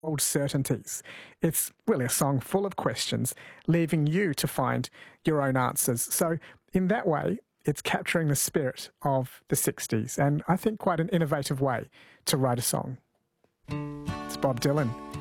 old certainties. It's really a song full of questions, leaving you to find your own answers. So in that way, it's capturing the spirit of the 60s, and I think quite an innovative way to write a song. It's Bob Dylan